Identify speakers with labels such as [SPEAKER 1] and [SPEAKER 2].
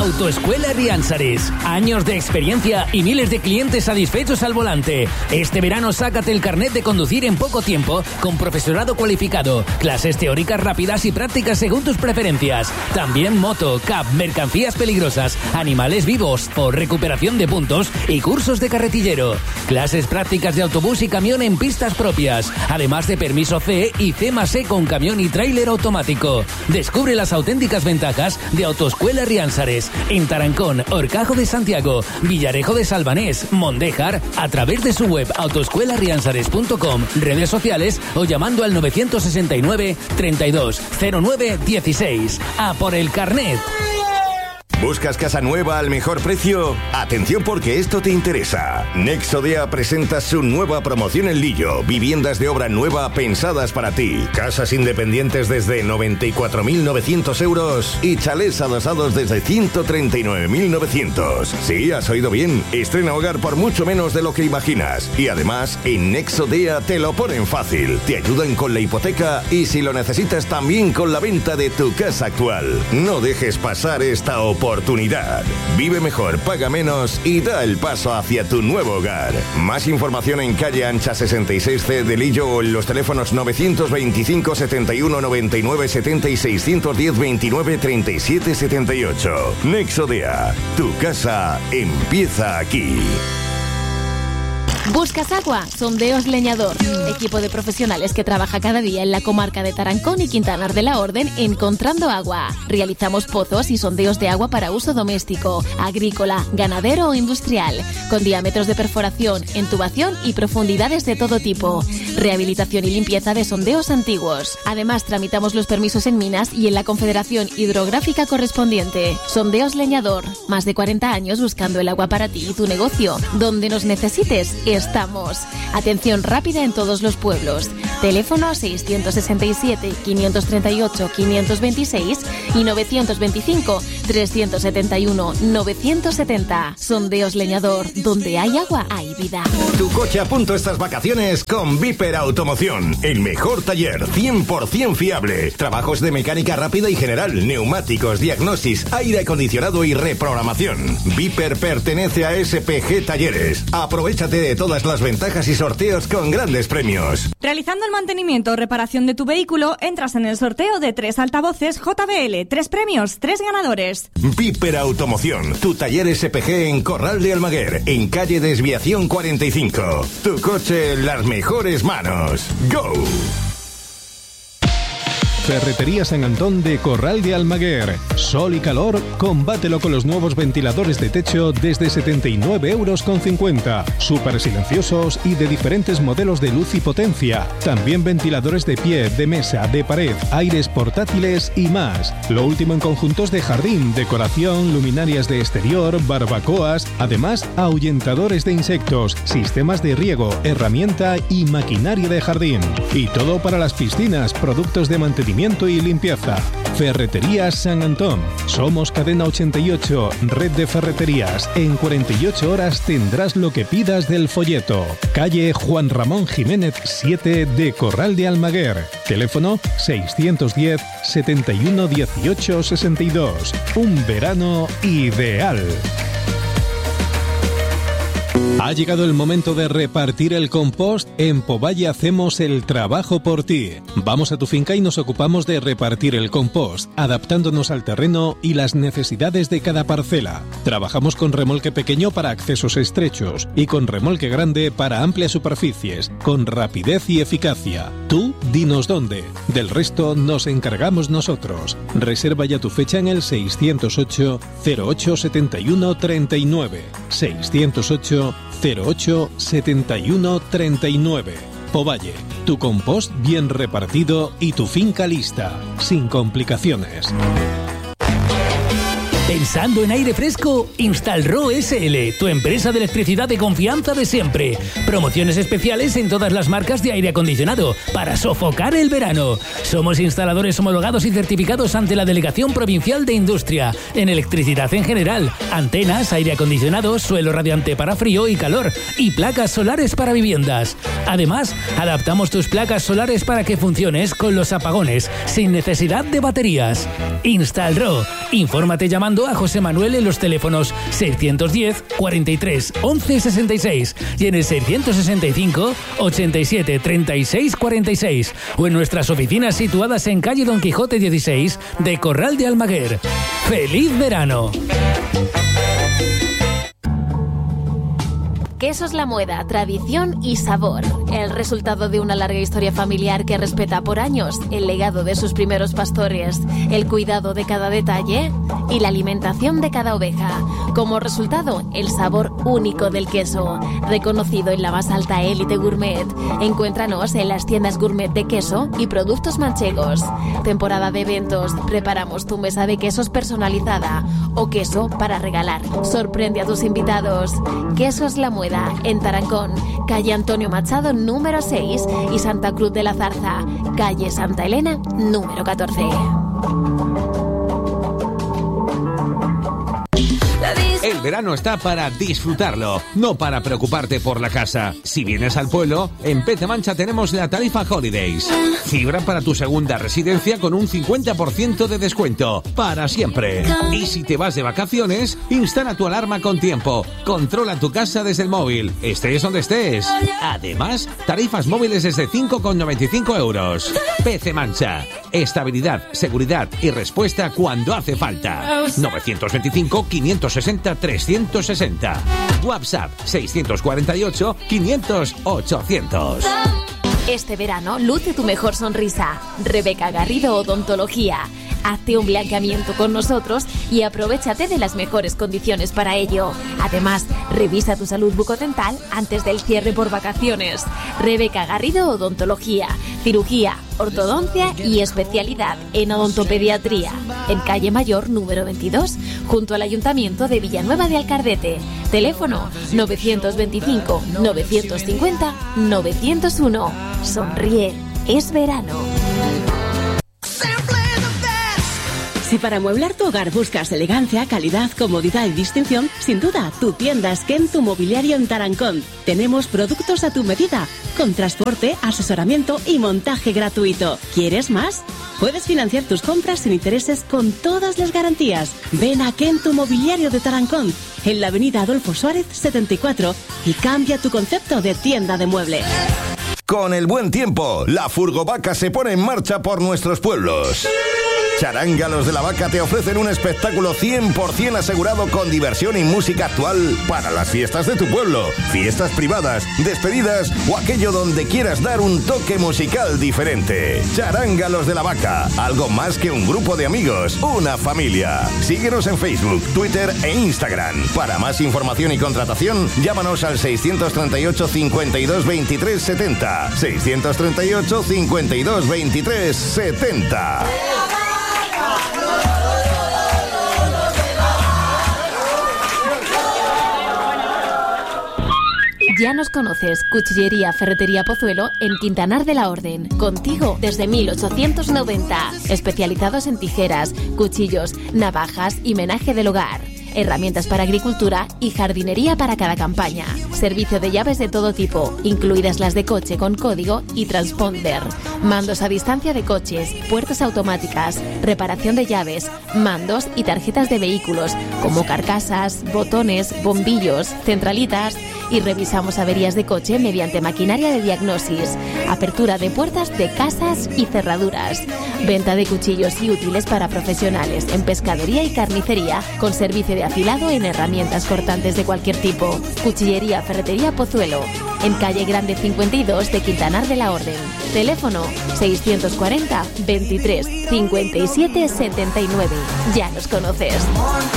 [SPEAKER 1] Autoescuela Riansares. Años de experiencia y miles de clientes satisfechos al volante. Este verano sácate el carnet de conducir en poco tiempo con profesorado cualificado, clases teóricas rápidas y prácticas según tus preferencias. También moto, cab, mercancías peligrosas, animales vivos o recuperación de puntos y cursos de carretillero. Clases prácticas de autobús y camión en pistas propias, además de permiso C y C+E con camión y tráiler automático. Descubre las auténticas ventajas de Autoescuela Riansares en Tarancón, Horcajo de Santiago, Villarejo de Salvanés, Mondéjar, a través de su web autoescuelariansares.com, redes sociales o llamando al 969 32 09 16. ¡A por el carnet!
[SPEAKER 2] ¿Buscas casa nueva al mejor precio? Atención porque esto te interesa. Nexodea presenta su nueva promoción en Lillo. Viviendas de obra nueva pensadas para ti. Casas independientes desde 94.900 euros y chalés adosados desde 139.900. Sí, has oído bien. Estrena hogar por mucho menos de lo que imaginas. Y además, en Nexodea te lo ponen fácil. Te ayudan con la hipoteca y si lo necesitas también con la venta de tu casa actual. No dejes pasar esta oportunidad. Vive mejor, paga menos y da el paso hacia tu nuevo hogar. Más información en calle Ancha 66C de Lillo o en los teléfonos 925 71 99 70 y 610 29 37 78. Nexodea, tu casa empieza aquí.
[SPEAKER 3] ¿Buscas agua? Sondeos Leñador. Equipo de profesionales que trabaja cada día en la comarca de Tarancón y Quintanar de la Orden encontrando agua. Realizamos pozos y sondeos de agua para uso doméstico, agrícola, ganadero o industrial, con diámetros de perforación, entubación y profundidades de todo tipo. Rehabilitación y limpieza de sondeos antiguos. Además, tramitamos los permisos en minas y en la Confederación Hidrográfica correspondiente. Sondeos Leñador. Más de 40 años buscando el agua para ti y tu negocio. Donde nos necesites, estamos. Atención rápida en todos los pueblos. Teléfono 667 538 526 y 925 371 970. Sondeos Leñador. Donde hay agua, hay vida.
[SPEAKER 2] Tu coche a punto estas vacaciones con Viper Automoción. El mejor taller, 100% fiable. Trabajos de mecánica rápida y general, neumáticos, diagnosis, aire acondicionado y reprogramación. Viper pertenece a SPG Talleres. Aprovechate de todas las ventajas y sorteos con grandes premios.
[SPEAKER 4] Realizando el mantenimiento o reparación de tu vehículo, entras en el sorteo de 3 altavoces JBL, 3 premios, 3 ganadores.
[SPEAKER 2] Viper Automoción, tu taller SPG en Corral de Almaguer, en calle Desviación 45. Tu coche en las mejores manos. ¡Go!
[SPEAKER 5] Ferretería San Antón de Corral de Almaguer. Sol y calor, combátelo con los nuevos ventiladores de techo desde 79,50 €. Súper silenciosos y de diferentes modelos de luz y potencia. También ventiladores de pie, de mesa, de pared, aires portátiles y más. Lo último en conjuntos de jardín, decoración, luminarias de exterior, barbacoas, además ahuyentadores de insectos, sistemas de riego, herramienta y maquinaria de jardín. Y todo para las piscinas, productos de mantenimiento y limpieza. Ferreterías San Antón. Somos Cadena 88, red de ferreterías. En 48 horas tendrás lo que pidas del folleto. Calle Juan Ramón Jiménez 7 de Corral de Almaguer. Teléfono 610 71 18 62. Un verano ideal. Ha llegado el momento de repartir el compost. En Povalle hacemos el trabajo por ti. Vamos a tu finca y nos ocupamos de repartir el compost, adaptándonos al terreno y las necesidades de cada parcela. Trabajamos con remolque pequeño para accesos estrechos y con remolque grande para amplias superficies, con rapidez y eficacia. Tú dinos dónde. Del resto nos encargamos nosotros. Reserva ya tu fecha en el 608 08 71 39. 608 08 71 39. Povalle, tu compost bien repartido y tu finca lista, sin complicaciones.
[SPEAKER 1] ¿Pensando en aire fresco? Instalro SL, tu empresa de electricidad de confianza de siempre. Promociones especiales en todas las marcas de aire acondicionado para sofocar el verano. Somos instaladores homologados y certificados ante la Delegación Provincial de Industria, en electricidad en general, antenas, aire acondicionado, suelo radiante para frío y calor y placas solares para viviendas. Además, adaptamos tus placas solares para que funciones con los apagones sin necesidad de baterías. Instalro. Infórmate llamando llamando a José Manuel en los teléfonos 610 43 11 66 y en el 665 87 36 46 o en nuestras oficinas situadas en calle Don Quijote 16 de Corral de Almaguer. ¡Feliz verano!
[SPEAKER 3] Quesos La Mueda, tradición y sabor. El resultado de una larga historia familiar que respeta por años el legado de sus primeros pastores, el cuidado de cada detalle y la alimentación de cada oveja. Como resultado, el sabor único del queso, reconocido en la más alta élite gourmet. Encuéntranos en las tiendas gourmet de queso y productos manchegos. Temporada de eventos, preparamos tu mesa de quesos personalizada o queso para regalar. Sorprende a tus invitados. Quesos La Mueda, en Tarancón, calle Antonio Machado número 6 y Santa Cruz de la Zarza, calle Santa Elena número 14.
[SPEAKER 6] El verano está para disfrutarlo, no para preocuparte por la casa. Si vienes al pueblo, en PC Mancha tenemos la tarifa Holidays. Fibra para tu segunda residencia con un 50% de descuento, para siempre. Y si te vas de vacaciones, instala tu alarma con tiempo. Controla tu casa desde el móvil, estés donde estés. Además, tarifas móviles desde 5,95 euros. PC Mancha. Estabilidad, seguridad y respuesta cuando hace falta. 925 560 360. WhatsApp 648 500 800.
[SPEAKER 3] Este verano luce tu mejor sonrisa. Rebeca Garrido Odontología. Hazte un blanqueamiento con nosotros y aprovéchate de las mejores condiciones para ello. Además, revisa tu salud bucodental antes del cierre por vacaciones. Rebeca Garrido Odontología. Cirugía, ortodoncia y especialidad en odontopediatría. En calle Mayor número 22, junto al Ayuntamiento de Villanueva de Alcardete. Teléfono 925 950 901. Sonríe, es verano.
[SPEAKER 7] Si para amueblar tu hogar buscas elegancia, calidad, comodidad y distinción, sin duda, tu tienda Esquem, tu mobiliario en Tarancón. Tenemos productos a tu medida, con transporte, asesoramiento y montaje gratuito. ¿Quieres más? Puedes financiar tus compras sin intereses con todas las garantías. Ven a Ken, tu mobiliario de Tarancón, en la avenida Adolfo Suárez 74 y cambia tu concepto de tienda de muebles.
[SPEAKER 2] Con el buen tiempo, la Furgovaca se pone en marcha por nuestros pueblos. Charángalos de la Vaca te ofrecen un espectáculo 100% asegurado con diversión y música actual para las fiestas de tu pueblo, fiestas privadas, despedidas o aquello donde quieras dar un toque musical diferente. Charángalos de la Vaca, algo más que un grupo de amigos, una familia. Síguenos en Facebook, Twitter e Instagram. Para más información y contratación, llámanos al 638 52 23 70. 638 52 23 70.
[SPEAKER 3] Ya nos conoces, Cuchillería Ferretería Pozuelo en Quintanar de la Orden. Contigo desde 1890. Especializados en tijeras, cuchillos, navajas y menaje del hogar. Herramientas para agricultura y jardinería para cada campaña. Servicio de llaves de todo tipo, incluidas las de coche con código y transponder. Mandos a distancia de coches, puertas automáticas, reparación de llaves, mandos y tarjetas de vehículos, como carcasas, botones, bombillos, centralitas, y revisamos averías de coche mediante maquinaria de diagnosis. Apertura de puertas de casas y cerraduras. Venta de cuchillos y útiles para profesionales en pescadería y carnicería, con servicio de afilado en herramientas cortantes de cualquier tipo. Cuchillería Ferretería Pozuelo, en calle Grande 52 de Quintanar de la Orden. Teléfono 640 23 57 79. Ya nos conoces.